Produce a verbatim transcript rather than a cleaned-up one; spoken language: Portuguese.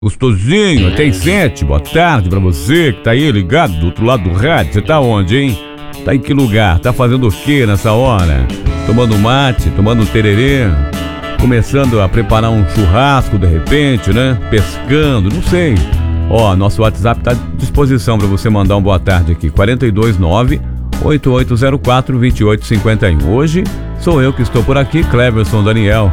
Gostosinho, até às sete. Boa tarde pra você que tá aí ligado do outro lado do rádio. Você tá onde, hein? Tá em que lugar? Tá fazendo o que nessa hora? Tomando mate, tomando um tererê, começando a preparar um churrasco de repente, né? Pescando, não sei. Ó, nosso WhatsApp tá à disposição pra você mandar um boa tarde aqui. quatro dois nove, oito oito zero quatro, dois oito cinco um. Hoje sou eu que estou por aqui, Cleverson Daniel.